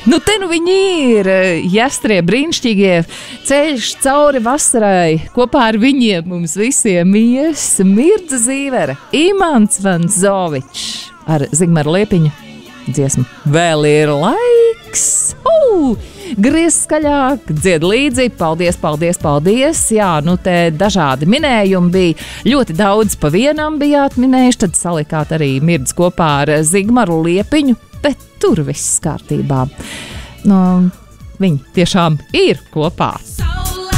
Nu, te nu viņi ir, Jastrie brīnišķīgie, ceļš cauri vasarai. Kopā ar viņiem mums visiem Mirdza Zīvere, Imants Vanzovičs ar Zigmaru Liepiņu dziesmu. Vēl ir laiks! Griez skaļāk, dzied līdzi, paldies. Jā, nu te dažādi minējumi bija, ļoti daudz pa vienam bijāt minējuši, tad salikāt arī Mirdz kopā ar Zigmaru Liepiņu, bet tur viss kārtībā. Nu, viņi tiešām ir kopā.